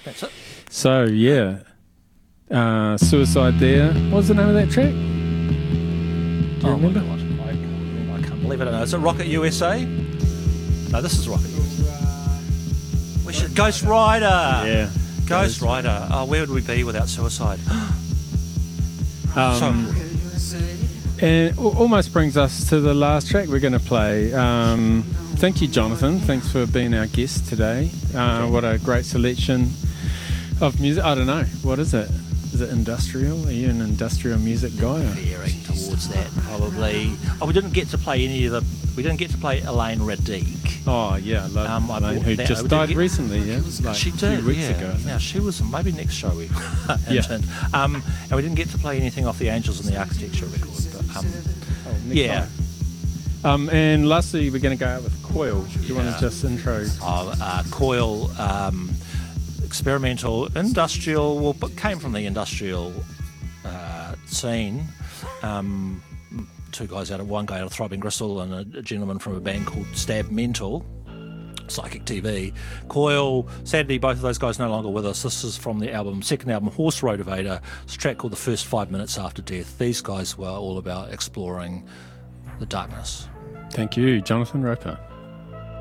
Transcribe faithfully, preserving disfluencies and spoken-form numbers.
That's it. So, yeah. Uh, Suicide there. What was the name of that track? Do you Oh, remember? my God. I, I can't believe it. Is it Rocket U S A? No, this is Rocket U S A. We should, Ghost Rider! Yeah. Ghost Rider. Oh, where would we be without Suicide? Um, so, and it almost brings us to the last track we're going to play. Um, thank you, Jonathan. Thanks for being our guest today. Uh, what a great selection of music. I don't know. What is it? Is it industrial? Are you an industrial music guy? Or? veering towards that, probably. Oh, we didn't get to play any of the... We didn't get to play Elaine Radique. Oh, yeah. I love Um, I Elaine, bought who that. just We died did get- recently, yeah? Like She a did, few weeks yeah. ago. I think. Now, she was... Maybe next show we... Yeah. hint. Um, and we didn't get to play anything off the Angels and the Architecture record. But, um, Oh, Nick yeah. Lowe. Um, and lastly, we're going to go out with Coil. Do you want Yeah. to just intro? Uh, uh, Coil, um, experimental, industrial, well, but came from the industrial uh, scene. Um, two guys out of one guy out of Throbbing Gristle and a, a gentleman from a band called Stab Mental, Psychic T V. Coil, sadly, both of those guys no longer with us. This is from the album, second album, Horse Rotivator. It's a track called The First Five Minutes After Death. These guys were all about exploring the darkness. Thank you, Jonathan Roper.